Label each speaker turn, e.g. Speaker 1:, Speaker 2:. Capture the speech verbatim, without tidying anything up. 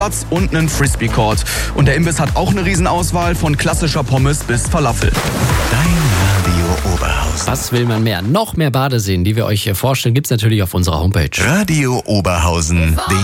Speaker 1: Platz und einen Frisbee-Court. Und der Imbiss hat auch eine Riesenauswahl von klassischer Pommes bis Falafel.
Speaker 2: Dein Radio Oberhausen.
Speaker 3: Was will man mehr? Noch mehr Badeseen, die wir euch vorstellen, gibt's natürlich auf unserer Homepage.
Speaker 2: Radio Oberhausen.